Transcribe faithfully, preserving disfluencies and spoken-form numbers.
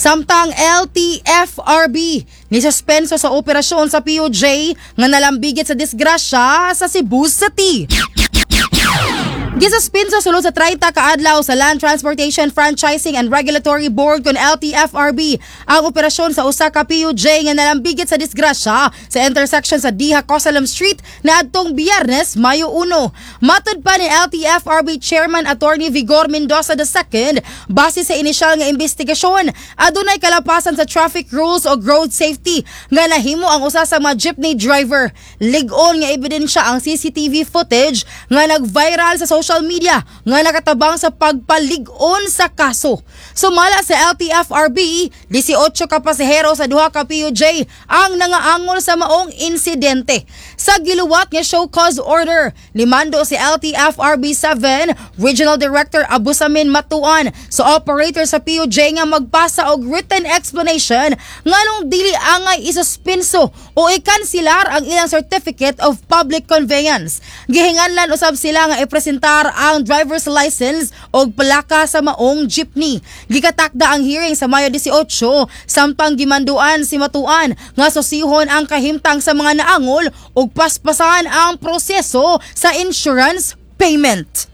Samtang L T F R B ni suspenso sa operasyon sa P O J nga nalambigit sa disgrasya sa Cebu City. Gisuspinso sulod sa thirty kaadlaw sa Land Transportation Franchising and Regulatory Board kon L T F R B ang operasyon sa usa ka P O J nga nalambigit sa disgrasya sa intersection sa Diha Cosalem Street na adtong Biyernes, Mayo one. Matud pa ni L T F R B Chairman Attorney Vigor Mendoza the second, base sa inisyal nga investigasyon, adunay kalapasan sa traffic rules o road safety nga nahimo ang usa sa mga jeepney driver. Lig-on nga ebidensya ang C C T V footage nga nag-viral sa social media nga nakatabang sa pagpalig-on sa kaso. Sumala sa L T F R B, eighteen ka pasahero sa duha ka P O J ang nangaangol sa maong insidente. Sa giluwat nga show cause order, nimando si L T F R B seven Regional Director Abusamin Matuan sa operator sa P O J nga magpasa og written explanation nganong dili angay isuspenso o ikansilar ang ilang Certificate of Public Conveyance. Gihinganlan usab sila nga ipresentar ang driver's license o plaka sa maong jeepney. Gikatakda ang hearing sa Mayo eighteen, samtang gimanduan si Matuan nga susihon ang kahimtang sa mga naangol ug paspasan ang proseso sa insurance payment.